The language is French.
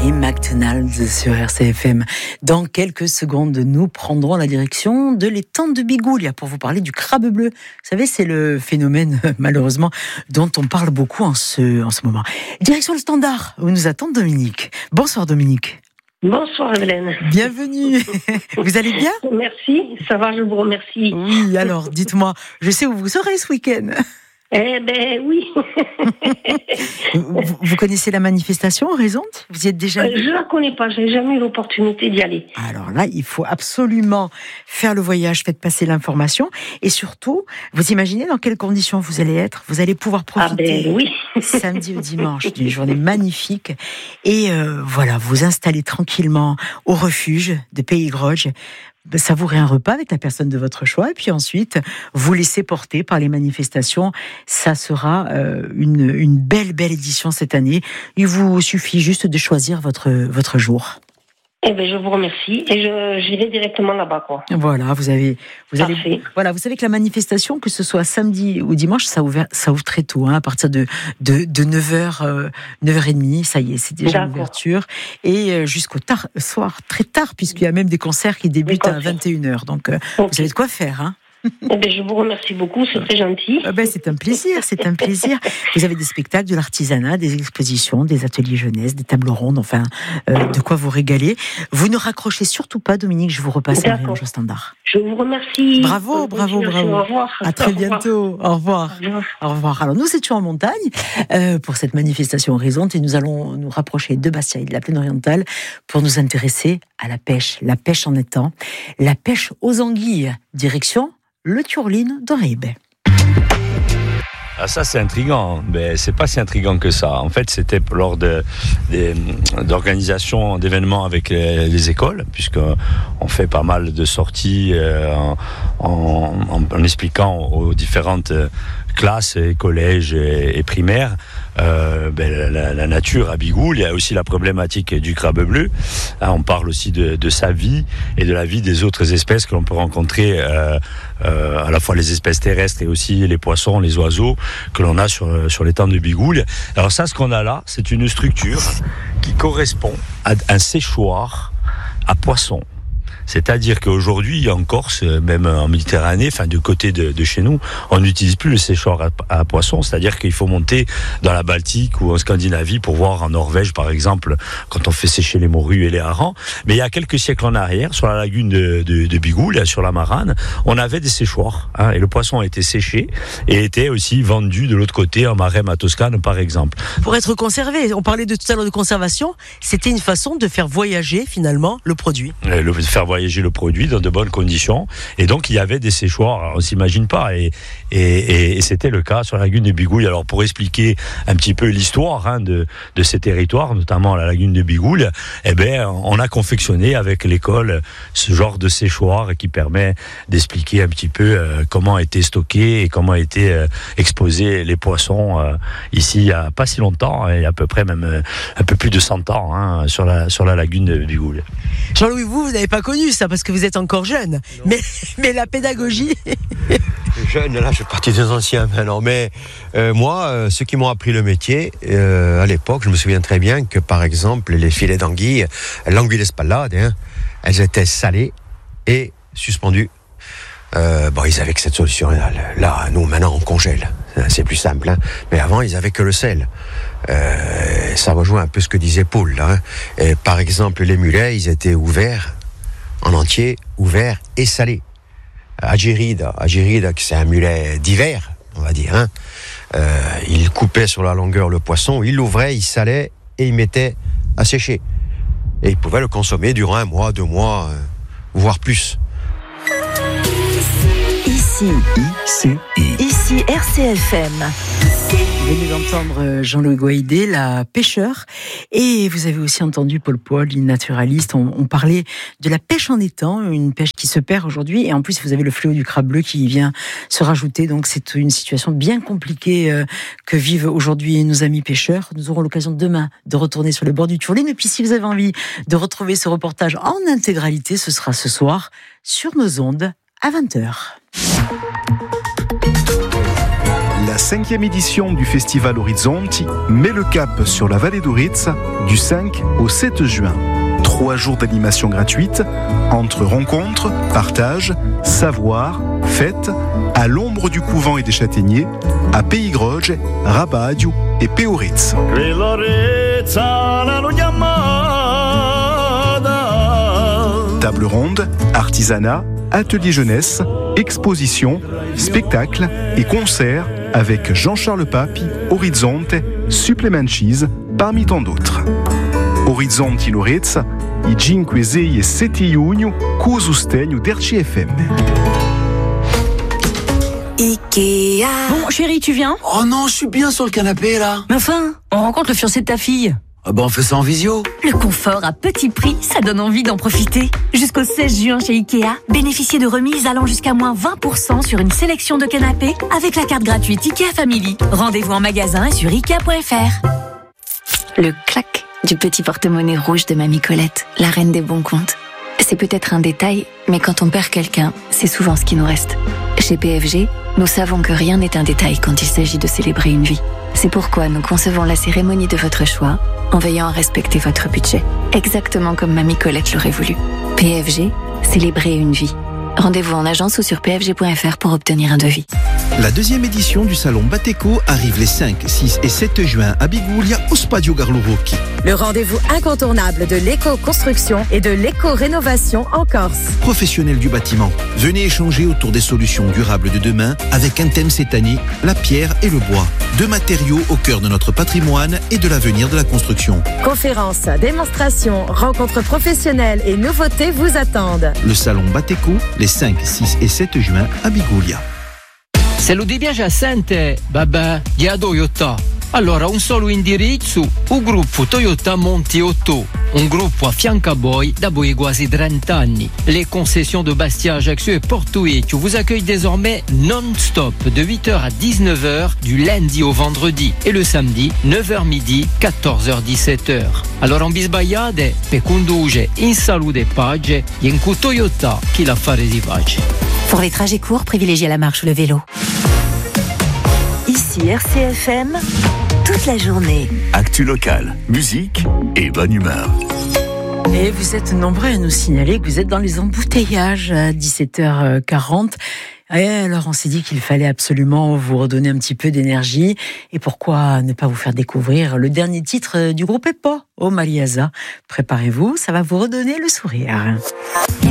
Et McDonald's sur RCFM. Dans quelques secondes, nous prendrons la direction de l'étang de Bigoulia pour vous parler du crabe bleu. Vous savez, c'est le phénomène, malheureusement, dont on parle beaucoup en ce moment. Direction le Standard, où nous attend Dominique. Bonsoir Dominique. Bonsoir Hélène. Bienvenue. Vous allez bien ? Merci, ça va, je vous remercie. Oui, alors dites-moi, je sais où vous serez ce week-end. Eh ben oui. Vous connaissez la manifestation Horizonte ? Vous y êtes déjà allé ? Je la connais pas, j'ai jamais eu l'opportunité d'y aller. Alors là, il faut absolument faire le voyage, faites passer l'information. Et surtout, vous imaginez dans quelles conditions vous allez être ? Vous allez pouvoir profiter oui. samedi au dimanche d'une journée magnifique. Et voilà, vous installez tranquillement au refuge de Pays Groge. Savourez un repas avec la personne de votre choix et puis ensuite vous laissez porter par les manifestations. Ça sera une belle édition cette année. Il vous suffit juste de choisir votre jour. Eh ben je vous remercie et j'irai directement là-bas quoi. Voilà, vous savez que la manifestation, que ce soit samedi ou dimanche, ça ouvre très tôt, à partir de 9h, 9h30, ça y est, c'est déjà l'ouverture, et jusqu'au soir, très tard, puisqu'il y a même des concerts qui débutent à 21h, donc vous avez de quoi faire, Eh ben, je vous remercie beaucoup, c'est très gentil. C'est un plaisir. Vous avez des spectacles, de l'artisanat, des expositions, des ateliers jeunesse, des tables rondes, enfin, de quoi vous régaler. Vous ne raccrochez surtout pas, Dominique, je vous repasse un au Standard. Je vous remercie. Bravo. Au revoir. À très bientôt. Au revoir. Alors, nous étions en montagne pour cette manifestation Horizonte et nous allons nous rapprocher de Bastia et de la Plaine orientale pour nous intéresser à la pêche en étang, la pêche aux anguilles, direction le Turline d'Oribe. Ah, ça c'est intriguant, mais c'est pas si intriguant que ça. En fait, c'était lors d'organisation d'événements avec les écoles, puisqu'on fait pas mal de sorties en expliquant aux différentes classes et collèges et primaires la nature à Bigoul. Il y a aussi la problématique du crabe bleu. Là, on parle aussi de sa vie et de la vie des autres espèces que l'on peut rencontrer, à la fois les espèces terrestres et aussi les poissons, les oiseaux que l'on a sur l'étang de Bigoul. Alors ça, ce qu'on a là, c'est une structure qui correspond à un séchoir à poissons. C'est-à-dire qu'aujourd'hui, en Corse, même en Méditerranée, enfin du côté de chez nous, on n'utilise plus le séchoir à poissons. C'est-à-dire qu'il faut monter dans la Baltique ou en Scandinavie pour voir en Norvège, par exemple, quand on fait sécher les morues et les harengs. Mais il y a quelques siècles en arrière, sur la lagune de Bigoul, sur la Marane, on avait des séchoirs. Et le poisson a été séché et était aussi vendu de l'autre côté, en Marème à Toscane, par exemple. Pour être conservé, on parlait tout à l'heure de conservation, c'était une façon de faire voyager finalement le produit. Faire voyager le produit dans de bonnes conditions, et donc il y avait des séchoirs, on s'imagine pas, et c'était le cas sur la lagune de Bigoul. Alors pour expliquer un petit peu l'histoire de ces territoires, notamment la lagune de Bigoul, on a confectionné avec l'école ce genre de séchoir qui permet d'expliquer un petit peu comment étaient stockés et comment étaient exposés les poissons ici il y a pas si longtemps, il y a à peu près même un peu plus de 100 ans sur la lagune de Bigoul. Jean-Louis, vous n'avez pas connu ça parce que vous êtes encore jeune, mais la pédagogie. Jeune, là, je suis parti des anciens maintenant. Mais moi, ceux qui m'ont appris le métier, à l'époque, je me souviens très bien que, par exemple, les filets d'anguilles, l'anguille d'espalade, elles étaient salées et suspendues. Ils avaient que cette solution-là. Là, nous, maintenant, on congèle. C'est plus simple. Mais avant, ils avaient que le sel. Ça rejoint un peu ce que disait Paul. Là, Et, par exemple, les mulets, ils étaient ouverts, en entier, ouverts et salés. Agéride, c'est un mulet d'hiver, on va dire. Il coupait sur la longueur le poisson, il l'ouvrait, il salait et il mettait à sécher. Et il pouvait le consommer durant 1 mois, 2 mois, voire plus. Ici RCFM. Vous venez d'entendre Jean-Louis Gouaïdé, la pêcheur, et vous avez aussi entendu Paul Paul, naturaliste. On parlait de la pêche en étang, une pêche qui se perd aujourd'hui, et en plus vous avez le fléau du crabe bleu qui vient se rajouter, donc c'est une situation bien compliquée que vivent aujourd'hui nos amis pêcheurs. Nous aurons l'occasion demain de retourner sur le bord du Turline, et puis si vous avez envie de retrouver ce reportage en intégralité, ce sera ce soir sur nos ondes à 20h. La 5e édition du Festival Orizzonti met le cap sur la vallée d'Aurizza du 5 au 7 juin. 3 jours d'animation gratuite, entre rencontres, partages, savoir, fêtes, à l'ombre du couvent et des châtaigniers, à Peigroge, Rabadio et Peoritz. Table ronde, artisanat, atelier jeunesse, exposition, spectacle et concerts avec Jean-Charles Papi, Orizzonte, Supplementis, parmi tant d'autres. Orizzonti in Aurizza, i 5, 6 e 7 giugno, co sostegno d'RCFM. Ikea. Bon, chérie, tu viens? Oh non, je suis bien sur le canapé, là. Mais enfin, on rencontre le fiancé de ta fille. Ah ben, on fait ça en visio. Le confort à petit prix, ça donne envie d'en profiter. Jusqu'au 16 juin chez Ikea, bénéficiez de remises allant jusqu'à moins 20% sur une sélection de canapés avec la carte gratuite Ikea Family. Rendez-vous en magasin et sur Ikea.fr. Le clac du petit porte-monnaie rouge de Mamie Colette, la reine des bons comptes. C'est peut-être un détail, mais quand on perd quelqu'un, c'est souvent ce qui nous reste. Chez PFG, nous savons que rien n'est un détail quand il s'agit de célébrer une vie. C'est pourquoi nous concevons la cérémonie de votre choix en veillant à respecter votre budget, exactement comme Mamie Colette l'aurait voulu. PFG, célébrer une vie. Rendez-vous en agence ou sur pfg.fr pour obtenir un devis. La 2e édition du salon Bateco arrive les 5, 6 et 7 juin à Biguglia au Spadio Carlo Rocchi. Le rendez-vous incontournable de l'éco-construction et de l'éco-rénovation en Corse. Professionnels du bâtiment, venez échanger autour des solutions durables de demain avec un thème cette année, la pierre et le bois. 2 matériaux au cœur de notre patrimoine et de l'avenir de la construction. Conférences, démonstrations, rencontres professionnelles et nouveautés vous attendent. Le salon Bateco, les 5, 6 e 7 juin a Biguglia. Se lo ti piace assente, vabbè, gli a Toyota. Allora un solo indirizzo, il gruppo Toyota Monti 8, un gruppo a fianco a voi da voi quasi 30 anni. Les concessions de Bastia, Ajaccio et Porto-Vecchio vous accueillent désormais non-stop de 8h à 19h du lundi au vendredi et le samedi 9h midi, 14h 17h. Allora un bisbagliate per condurre in salute e pace e in cu Toyota chi l'affare si pace. Pour les trajets courts, privilégiez la marche ou le vélo. Ici RCFM, toute la journée. Actu locale, musique et bonne humeur. Et vous êtes nombreux à nous signaler que vous êtes dans les embouteillages à 17h40. Et alors on s'est dit qu'il fallait absolument vous redonner un petit peu d'énergie. Et pourquoi ne pas vous faire découvrir le dernier titre du groupe EPO, Oh Mariasa. Préparez-vous, ça va vous redonner le sourire.